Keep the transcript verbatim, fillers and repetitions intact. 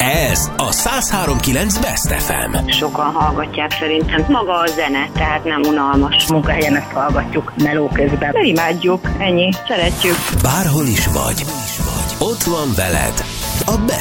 Ez a száz három kilenc Best ef em. Sokan hallgatják szerintem. Maga a zene, tehát nem unalmas. Munkahelyen ezt hallgatjuk meló közben. De imádjuk, ennyi, szeretjük. Bárhol is vagy, ott van veled a Best